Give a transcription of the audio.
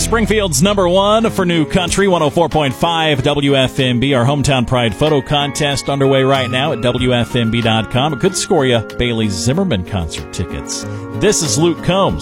Springfield's number one for new country, 104.5 WFMB. Our Hometown Pride photo contest underway right now at WFMB.com. It could score you Bailey Zimmerman concert tickets. This is Luke Combs.